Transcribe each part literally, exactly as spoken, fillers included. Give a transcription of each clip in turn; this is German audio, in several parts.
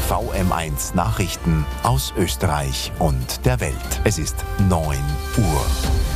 V M eins Nachrichten aus Österreich und der Welt. Es ist neun Uhr.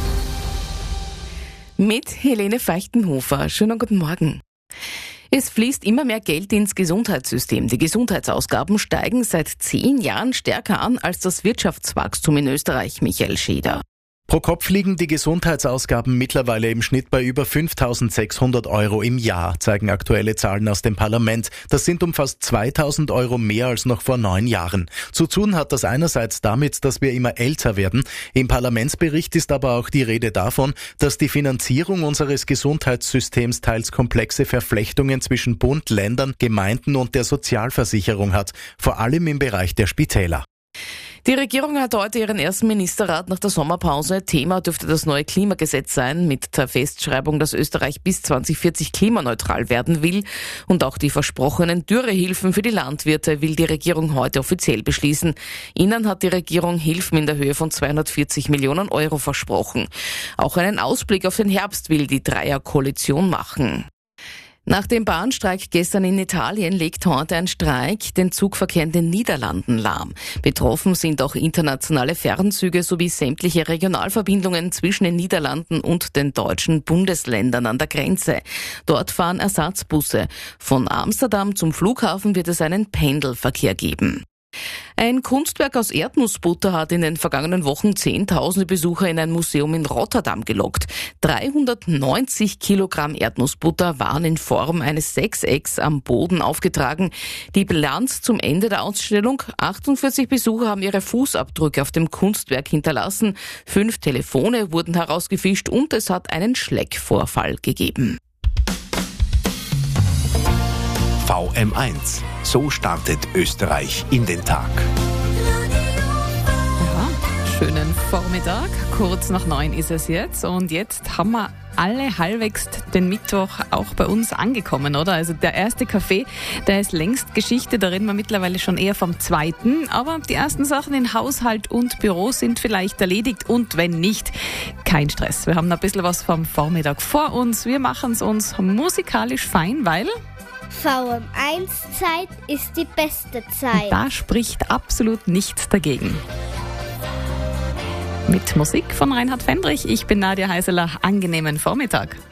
Mit Helene Feichtenhofer. Schönen guten Morgen. Es fließt immer mehr Geld ins Gesundheitssystem. Die Gesundheitsausgaben steigen seit zehn Jahren stärker an als das Wirtschaftswachstum in Österreich. Michael Scheder. Pro Kopf liegen die Gesundheitsausgaben mittlerweile im Schnitt bei über fünftausendsechshundert Euro im Jahr, zeigen aktuelle Zahlen aus dem Parlament. Das sind um fast zweitausend Euro mehr als noch vor neun Jahren. Zu tun hat das einerseits damit, dass wir immer älter werden. Im Parlamentsbericht ist aber auch die Rede davon, dass die Finanzierung unseres Gesundheitssystems teils komplexe Verflechtungen zwischen Bund, Ländern, Gemeinden und der Sozialversicherung hat, vor allem im Bereich der Spitäler. Die Regierung hat heute ihren ersten Ministerrat nach der Sommerpause. Thema dürfte das neue Klimagesetz sein, mit der Festschreibung, dass Österreich bis zwanzig vierzig klimaneutral werden will. Und auch die versprochenen Dürrehilfen für die Landwirte will die Regierung heute offiziell beschließen. Ihnen hat die Regierung Hilfen in der Höhe von zweihundertvierzig Millionen Euro versprochen. Auch einen Ausblick auf den Herbst will die Dreierkoalition machen. Nach dem Bahnstreik gestern in Italien legt heute ein Streik den Zugverkehr in den Niederlanden lahm. Betroffen sind auch internationale Fernzüge sowie sämtliche Regionalverbindungen zwischen den Niederlanden und den deutschen Bundesländern an der Grenze. Dort fahren Ersatzbusse. Von Amsterdam zum Flughafen wird es einen Pendelverkehr geben. Ein Kunstwerk aus Erdnussbutter hat in den vergangenen Wochen zehntausende Besucher in ein Museum in Rotterdam gelockt. dreihundertneunzig Kilogramm Erdnussbutter waren in Form eines Sechsecks am Boden aufgetragen. Die Bilanz zum Ende der Ausstellung: achtundvierzig Besucher haben ihre Fußabdrücke auf dem Kunstwerk hinterlassen. Fünf Telefone wurden herausgefischt und es hat einen Schleckvorfall gegeben. V M eins. So startet Österreich in den Tag. Ja, schönen Vormittag. Kurz nach neun ist es jetzt. Und jetzt haben wir alle halbwegs den Mittwoch auch bei uns angekommen, oder? Also der erste Kaffee, der ist längst Geschichte. Da reden wir mittlerweile schon eher vom zweiten. Aber die ersten Sachen in Haushalt und Büro sind vielleicht erledigt. Und wenn nicht, kein Stress. Wir haben noch ein bisschen was vom Vormittag vor uns. Wir machen es uns musikalisch fein, weil V M eins Zeit ist die beste Zeit. Da spricht absolut nichts dagegen. Mit Musik von Reinhard Fendrich. Ich bin Nadja Heiseler. Angenehmen Vormittag.